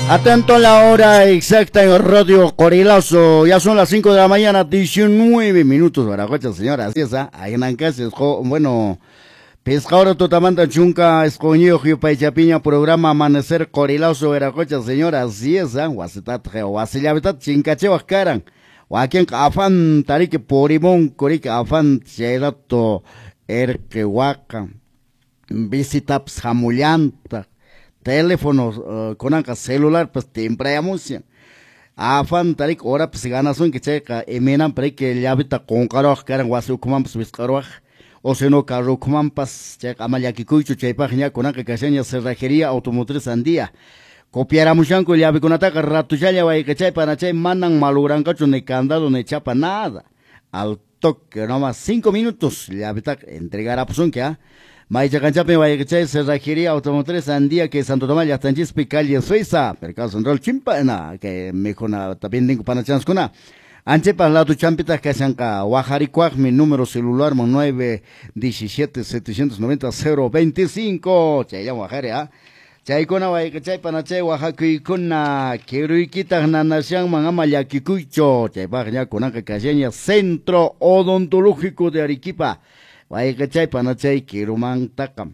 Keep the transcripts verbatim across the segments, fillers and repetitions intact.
Atento a la hora exacta en Radio Corilazo. Ya son las cinco de la mañana, diecinueve minutos. Baracocha, señora. Así es, ¿ah? Ahí en Ancas, bueno, pescador totamanta chunca, escoño, paichapiña, programa Amanecer Corilazo, Baracocha, señora. Así es, ¿ah? Guasetat, guasillabetat, chincache, wascaran. Guaquien, afan, tarique, porimón, corique, afan, chedato, erquehuaca, visitaps, jamullanta. Teléfonos uh, con anca celular pues siempre hay música afan tarik ora pues ganas un que checa eminan para que ya habita con caro que wasu kuman pues vis caro o se no carro kuman pas checa amaya que cuicho chepa genia con anca que seña cerrajería automotriz andía copiara muchanco ya vi con ataca rato ya ya vai que chepa na che mandan maluran cacho ni candado ni chapa nada al toque nomás cinco minutos ya habita entregar a pues un que ah Maya Canchape, Guayaquichay, Cerrajería, Automotriz, Andía, que Santo Tomás, Yastanchis, Picalle, Suiza, Mercado Central, Chimpana, que me jona, también tengo Panachanskuna. Anche para la tu champita, que Sanca, Guajaricuaj, mi número celular, nueve diecisiete setecientos noventa cero veinticinco, Chaya Guajare, ah. Chaykuna, Guayaquichay, Panache, Oaxaca, y Kuna, Kiruikita, Nanashan, Mangamaya, Kikuicho, Chaypaja, Kunaka, Caseña, Centro Odontológico de Arequipa. Vaya que chay panachay quiero man takam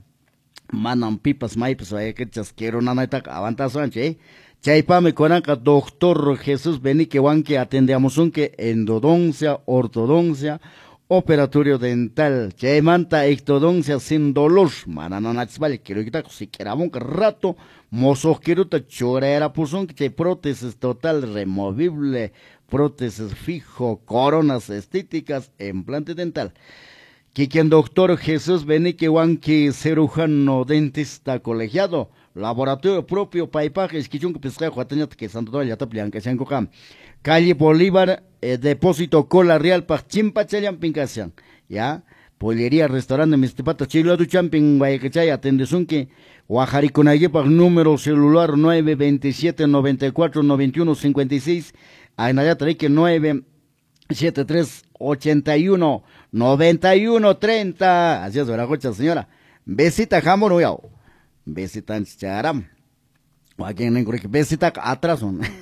manan pipas maipas vaya que quiero nana tak avantazo anche chay pa me conanca doctor Jesús Benique Wanque atendemos un que endodoncia ortodoncia operatorio dental chay manta ectodoncia sin dolor manana vale quiero quitar si queramos un rato mozos quiero ta chorera pusun que chay prótesis total removible prótesis fijo coronas estéticas implante dental que quien doctor Jesús Benique Wanqui, cirujano dentista colegiado, laboratorio propio, paipaje, esquichunque pesca, juatañat, que Santo Domingo, ya taplian, que sean cocam. Calle Bolívar, eh, depósito Cola Real, pachimpa chayan pincasian, ya, pollería, restaurante, mistipata, chilo du champing, guayacachay, atendesunque, Guajaricunayepa, número celular nueve veintisiete noventa y cuatro noventa y uno cincuenta y seis, Ainayatarique nueve siete tres ochenta y uno noventa y uno treinta. Así es, Veracocha, señora. Besita jamón, uyao. Besita en charam. O aquí en el besita atrás.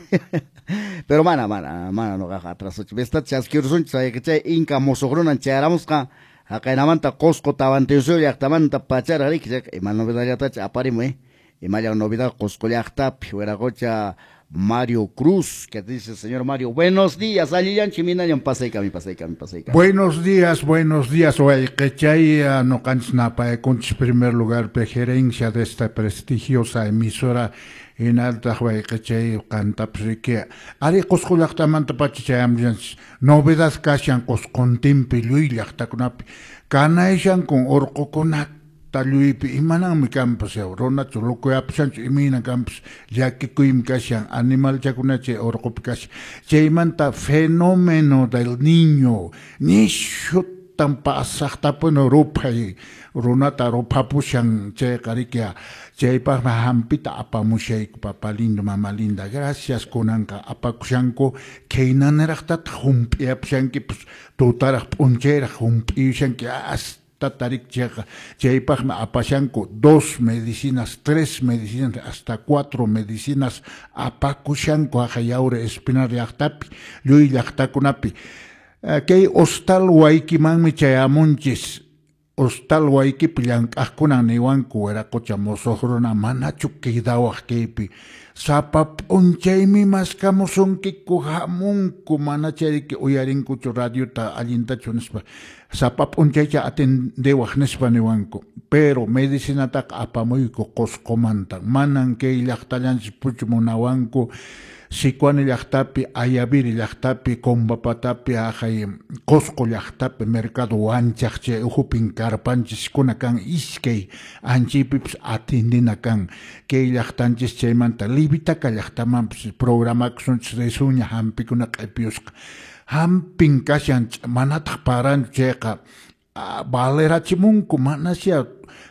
Pero mana, mana, mana, no gaja atrás. Besita chasquirsun, sabe que che inca mosogrona charamos ka. Acá en Amanta Cosco tabanteso y actamanta pachara rick. Y mal novedad ya tacha aparime. Y mala novedad Cosco ya tap. Veracocha. Mario Cruz, que dice, señor Mario, buenos días, Aliyan Chimina, y paseica, mi paseica, mi paseica. Buenos días, buenos días, oye, que chay no cansnapa, con primer lugar, pregerencia de esta prestigiosa emisora en alta, oye, que chay canta, que ari coscolactamanta pachayam, novedad cashan cos contempi, luilactacunapi, canaishan con orco conat. Taluipi imana mi campus ya rona cholo ko apsan imina campus ya que kuim kashan animal chakuna che orcopikas che imanta fenómeno del niño ni shutan pasah tapon Europa y rona taro papushan che karikia che pa hampita apa mushaik papa lindo mama linda gracias konanka apa kushanko keinan raktat humpi apshanki pues totarak ponchera humpi shanki as Tarik Checa, Cheipagma Apashanko, dos medicinas, tres medicinas, hasta cuatro medicinas, Apakushanko, Ajayaure, Espinar Yachtapi, Lui Yachtakunapi. Que hostal Waiki Mami Chayamunchis, hostal Waiki Pilank, Akuna Niwanko, era Cochamosohrona, Manachu Kidawak Kepi. Sapap unchaimi maskamusun kikuhamunku manacheriki uyarinkuchu radio ta alintachunispa. Sapap unchaicha atendewak nispa niwanku. Pero medicina tak apamuyku koskomantan. Manan ke ilaktalanchis puchumunawanku. Sikuani llaqtapi, ayaviri llaqtapi, Combapatapi, ajay, Cosco llaqtapi, mercado anchaqche, ujupin karpanchis, kuna kan iskay, anchipips atindina kan, kay llaqtanchis chaymanta, libitaka llaqtamanpis, programakusunchis resuña hampikuna q'ipiusqa, hampin kashanch, manataq paranchu chayqa, valerachimunku, manasya,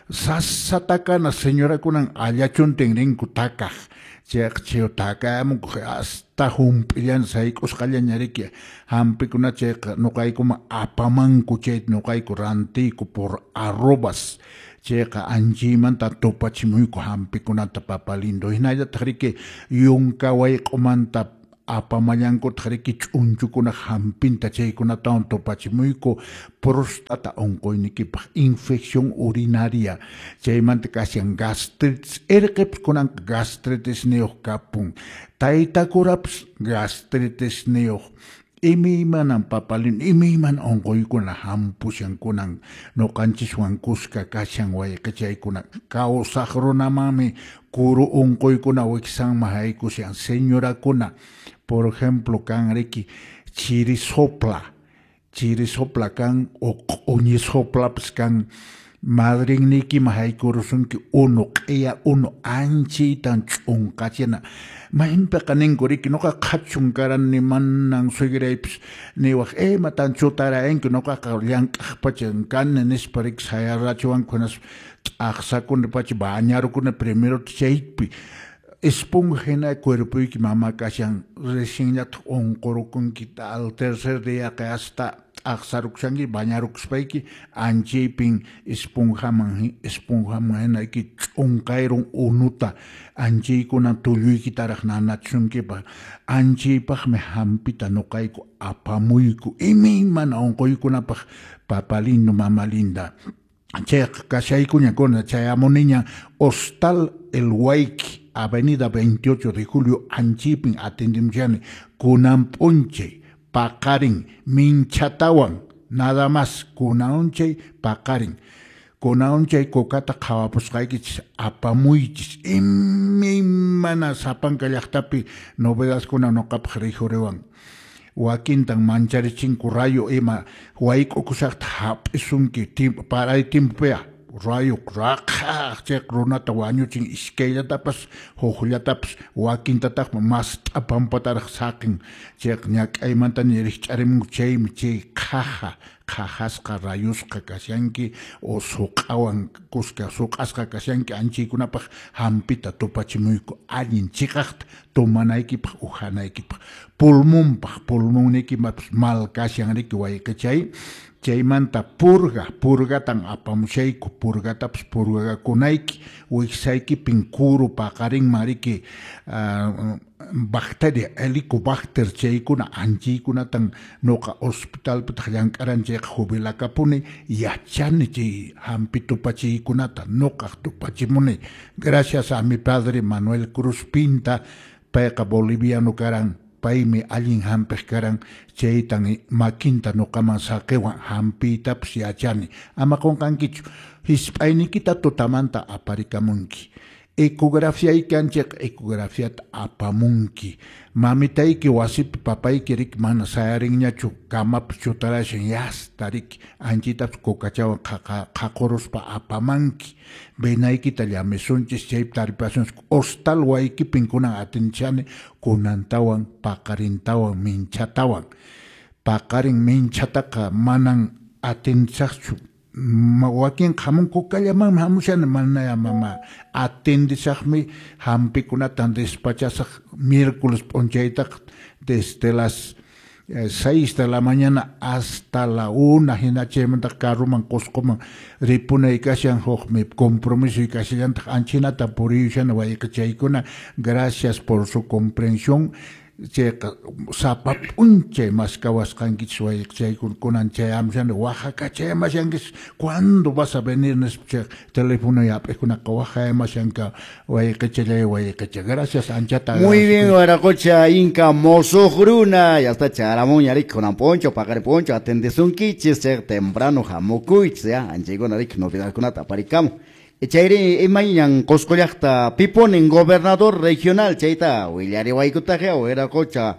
sasatakana señora kunan allachuntin rinku takaq, Chek cheo takam hasta humpilian saikos kalyanariki hampikuna chek no kai como apaman kuchet no kai rantico por arrobas Cheka anjiman ta topachimuyko hampikunata papalindo. Hinaya tarike yunka way komanta apamayanko tarike chunchukuna hampinta chaykunata on topachimuyko prostata onkoyniki infección urinaria. Chaymanta kasyan gastritis erkeps kunan gastritis neoh kapun. Taita kuraps gastritis neoh. Imi manan papalin, imi man ongoy ko na hampusyan ko ng no kanchiswan kuska kasyang way kachay ko na kausakro na mami kuro ongkoy ko na wiksang mahay ko siyang senyora ko na. Por ejemplo, kang riki chiri sopla, chiri sopla kang o onyi sopla pas kang madring niki mahay kurusun ki uno kaya uno anchi tan chung kasyana. Mahimpa kaning kuri kinoka kachungkaran ni man ng sugrapes ni wak eh matan chutaraen kinoka kalyang kakpachan kan nenis parik saya rachuan kunas aksa kun pachi banyaro kun primero chaipi espongena cuerpo y mama kasyang recién ya onkoro kun kita al tercer día que hasta aksaruk sangi banyaruk spaiki anjiping esponja man esponja man ki chungkairong unuta anji ko na tuloy kitarak na natsunki pa anji pa me hampita no kay ko apamuy ko imi man onkoy ko na pa papalin no mamalinda chek kasay ko niya ko na chayamo niya hostal el Waiki avenida veintiocho de julio anjiping atendim siya kunam ponche pakaring minchatawan nada más kunaunche pakaring kunaunche kokata kawapusqaykich apamuychis imi mana sapan kallaqtapi novedas kuna noqapaq rijurewan wakintan mancharichin rayo ima wayk'ukusaqta hap'isunki paray timpea rayo raqa chek runata wañuchin iskaylatapas huqllatapas wakintataq mas t'apampataraq saqin chek ñak'aymanta nirikch'arimun chaymi chay qaja qajasqa rayusqa kasyanki o suqawan kuska suqasqa kasyanki anchiykunapaq hampita tupachimuyku allin chiqaqta tumanaykipaq uhanaykipaq pulmonpaq pulmonnikimapas mal kasyanriki waykachay chaymanta purga purgatan apamushayku purgatapas purgakunayki wiksayki pinkuru paqarin mariki uh, bacteria helicobacter chaykuna anchiykunatan noqa hospitalpita llank'aranchayqa jubilakapuni yachani chay hampi tupachiykunata noqa tupachimuni gracias a mi padre Manuel Cruz Pinta payqa boliviano karan paymi allin hampej karan chaytan makinta noqaman saqiwan hampitapas yachani ama qunqankichu hisp'aynikita tutamanta aparikamunki ecografía ikanchik ecografía apamunki mamitayki wasipi papayki rik mana sayarinñachu kamapi chutarashan yastarik anchitapas kukachawan qaquruspa apamanki benaykita llamisunchis chaypi taripasunchis hostal waykipin kunan atenchani kunantawan paqarintawan minchatawan paqarin minchataqa manan atenchaqchu wakin kamun kukallaman hamushan manaya mama atendisaqmi hampikunatan despachasaq miércoles ponchaytaq desde las eh, seis de la mañana hasta la una hina chaymanta carruman qusquman ripunay kashan hukmi compromiso kasillantaq anchinata puriyushan waykachaykuna gracias por su comprensión chayqa sapapunche mas kawasqankich wayqchaykun kunan chayamshan Oaxaca chaymashankis ¿cuándo vas a venir nespa teléfono yap'ikunaqa Oaxacamashanka wayqichalay wayqicha gracias anchata muy bien waracocha inca mosohruna ya está charamun yarik kunan poncho paqari poncho atendesunkichis chay temprano hamukuychis ya anchaykunarik novedad kunata aparikamun chayri imayan coscollaqta piponin gobernador regional chayta willari waykutaqa wera cocha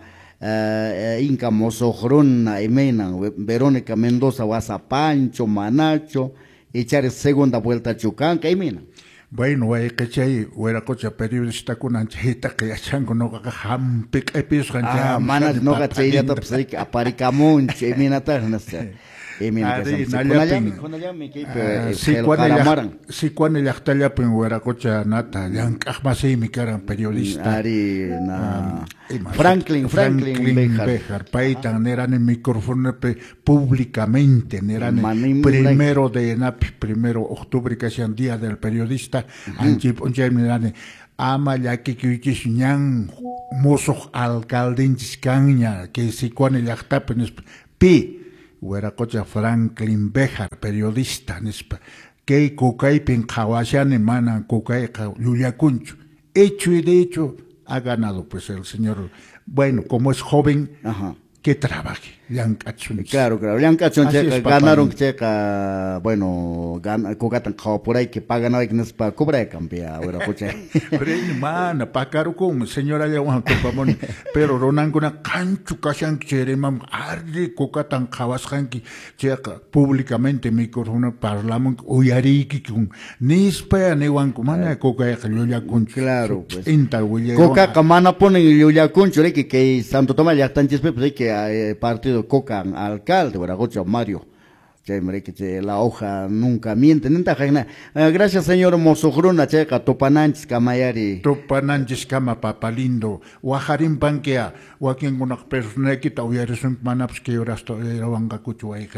uh, Inca Mosohruna imaynan Verónica Mendoza Wasapancho Manacho echar segunda vuelta Chucanca imaynan bueno waykachay weracocha periodista kunan chayta qiyachanku noqaqa hampik episqan ah manas noqa chaylata psayka aparikamunch imaynataq nasa Y mira que se con allá me que si cuando si cuando ya está ya en Hueracocha nata ya más mi cara periodista Ari na Franklin Franklin Bejar paitan eran en micrófono públicamente eran primero de primero octubre que sea día del periodista anchi onche mirane ama ya que que ñan mozo alcalde caña que si cuando ya está pi Hueracocha Franklin Bejar periodista que Kukai pin Kawashan mana Kukai Yuyacuncho hecho y de hecho ha ganado pues el señor bueno como es joven ajá. Que trabaje claro claro Llancachun checa ganaron checa bueno gan Kukatan por ahí que pagan hoy que no es para cobrar cambia Hueracocha pero mana pa caro con señora ya un topamón pero ronanguna canchu kashan cheremam arde Kukatan Kawashanki checa públicamente micrófono parlament uyariki con nispa ne wan kumana Kukai Yuyacun claro pues inta huye Coca kamana ponen Yuyacun que que Santo Tomás ya están chispe pues que Eh, partido Coca alcalde Hueracocha Mario que la hoja nunca miente eh, gracias señor Mozogruna checa Topananchis Kamayari Topananchis Kama papalindo Huajarin panquea Huaquín una persona que todavía es un manaps que ahora estoy robando cucho ahí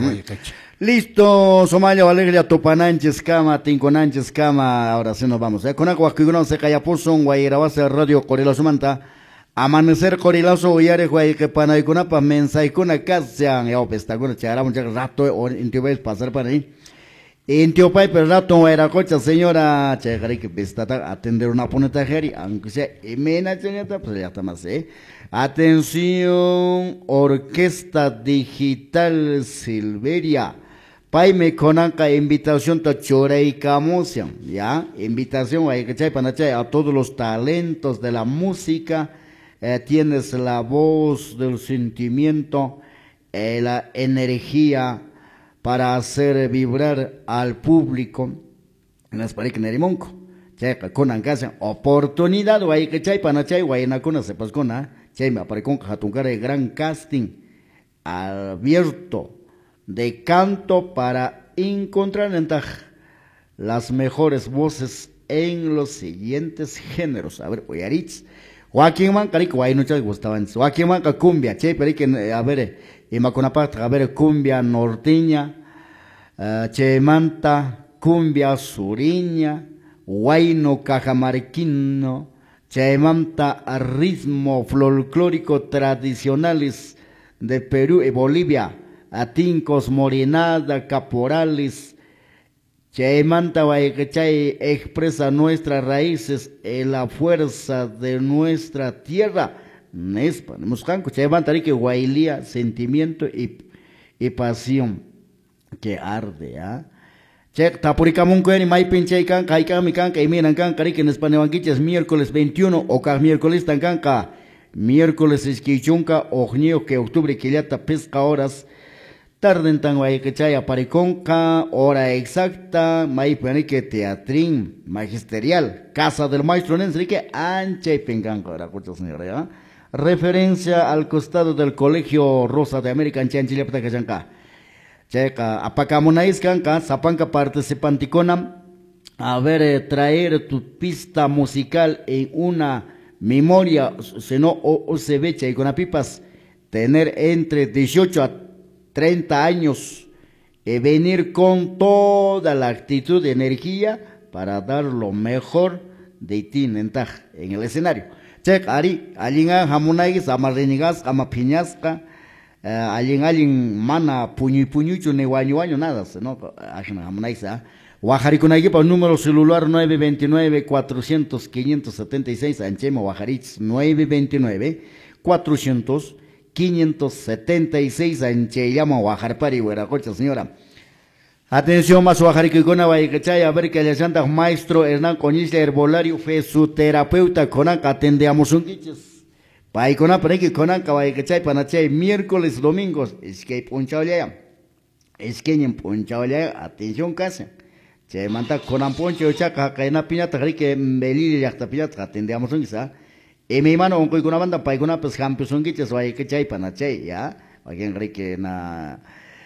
listo Somalia Alegría Topananchis Kama Tinconanchis Kama ahora sí nos vamos eh con agua que uno se calla por son Guairabase Radio Corela Sumanta amanecer corilazo yare guay que pana y kuna pa mensa y kuna casa ya opesta kuna chara mucho rato o intibes pasar para ahí intio pai per rato era cocha señora chegari que pesta atender una poneta geri aunque sea emena señora pues ya está más eh atención orquesta digital Silveria pai me conanca invitación ta chora y camoción ya invitación hay que chay para chay a todos los talentos de la música. Eh, tienes la voz del sentimiento, eh, la energía para hacer vibrar al público. Nos parece que nerimonco. Checa, con ancasa, oportunidad, guay que chay para chay, guay na cona sepas cona, chay me aparece con jatuncar de gran casting abierto de canto para encontrar en las mejores voces en los siguientes géneros. A ver, Oyaritz. Joaquín man carico guay no chay gustaban Joaquín man ka cumbia che pero que a ver y ma con aparte a ver cumbia norteña uh, che manta cumbia suriña guayno cajamarquino che manta ritmo folclórico tradicionales de Perú y Bolivia atincos morinada caporales che manta guaycachay expresa nuestras raíces en la fuerza de nuestra tierra. Nespa, muscanco, che manta que guailía, sentimiento y, y pasión que arde, ¿ah? Che, tapuricamunco en mai pinche can, caica mi canca y miran canca, que en espanewanquiches miércoles veintiuno o ca miércoles tan canca, miércoles esquichunca, ognio que octubre que ya pesca horas. Tarde en tan guayquechaya pariconca, hora exacta, maipanique teatrín magisterial, casa del maestro Enrique ancha y penganca, la cucha señora, ¿ya? Referencia al costado del colegio Rosa de América en Chanchile Patacayanca. Checa, apacamonaiscanca, zapanca participanticona, a ver, eh, traer tu pista musical en una memoria, si no, o, o se vecha y con apipas, tener entre dieciocho a treinta años y venir con toda la actitud de energía para dar lo mejor de ti en el escenario. Check, Ari, alguien jamunaigis, amarrenigas, amapiñasca, alguien, alguien, mana, puñu puñucho, ni guaño, guaño, nada, ¿no? Jamunaigis, ¿ah? Guajarikunagui para número celular nueve dos nueve, cuatrocientos, quinientos setenta y seis, Anchema Guajaritz nueve dos nueve, cuatrocientos, quinientos setenta y seis Ancheyama Guajarpari, Hueracocha, señora. Atención, más Guajaricona, Guaycachay, a ver que le santa maestro Hernán Coñiz, herbolario, fue su terapeuta, Conaca, atendemos un quiches. Paicona, Parequi, Conaca, Guaycachay, Panachay, miércoles, domingos, es que punchaolea, es que en punchaolea, atención, casa. Che, manta, Conan Poncho, Chaca, Caena Piñata, que Belili, Yacta Piñata, atendemos un quizá. Y mi mano, un con una banda, Paicona, pues, Campos, un quiches, Guaycachay, Panachay, ya, alguien cree que na.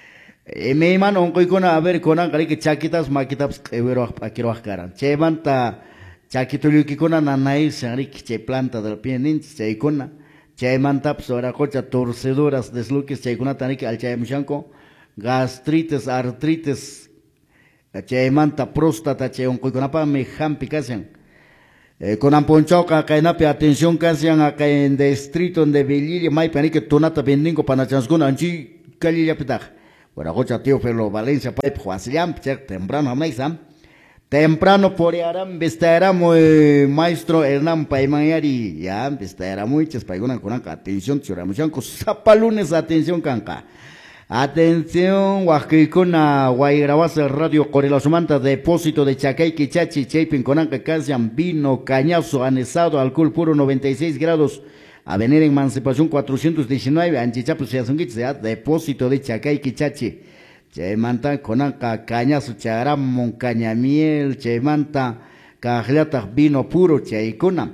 E me mano un coicona a ver conan cari que chaquitas maquitas evero aquiro ascaran. Che manta chaquito yuki cona nanay sari que che planta del pienin che icona. Che manta psora cocha torcedoras desluques che icona tanik al che mchanco gastritis artritis che manta próstata che un coicona pa me hampi casian. Eh, con amponchoca kainape atención casian acá en distrito de Belliria mai pani que tonata bendingo para chanscona anchi calilla pitag. Bueno, gocha tío Felo Valencia, Pipe Juasliam, temprano a Maizam. Temprano por Aram, Vestaramo, maestro Hernán Paimayari, ya, Vestaramo, Chespaigona con atención, Churamuchanco, Zapalunes, atención, Canca. Atención, Huasquicona, Guayrabasa, Radio Corelosumanta, depósito de Chacay, Quichachi, Chapin, Conanca, Casian, vino, cañazo, anesado, alcohol puro, noventa y seis grados. Avenida Emancipación cuatrocientos diecinueve, Anchichapu, Seazunguitza, depósito de Chacay, Quichachi. Chemanta, Conanca, Cañazo, Charamon, Cañamiel, Chemanta, Cajlata, vino puro, Chaicona.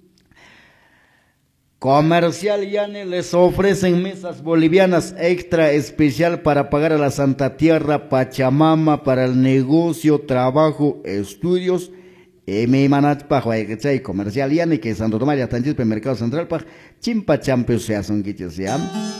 Comercial Yane les ofrecen mesas bolivianas extra especial para pagar a la Santa Tierra Pachamama para el negocio, trabajo, estudios. E me manach pa Huaycachay comercial Yane que Santo Tomás ya Tanchis Mercado Central pa Chimpa Champions se hacen quiches ya.